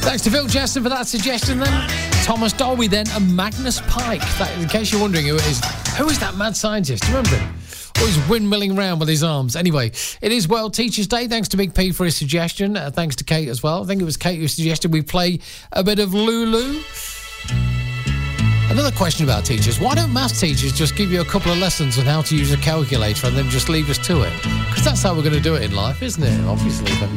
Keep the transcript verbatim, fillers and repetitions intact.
Thanks to Phil Cheston for that suggestion then. Thomas Dolby then, and Magnus Pike. That, in case you're wondering who it is. Who is that mad scientist? Do you remember him? Always windmilling around with his arms. Anyway, it is World Teachers' Day. Thanks to Big P for his suggestion. Uh, thanks to Kate as well. I think it was Kate who suggested we play a bit of Lulu. Another question about teachers. Why don't maths teachers just give you a couple of lessons on how to use a calculator and then just leave us to it? Because that's how we're going to do it in life, isn't it? Obviously. But